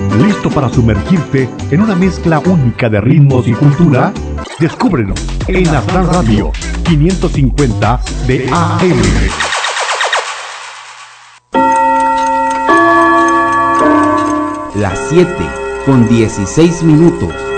¿Listo para sumergirte en una mezcla única de ritmos y cultura? Descúbrelo en Aztlán Radio 550 de AM. Las 7:16.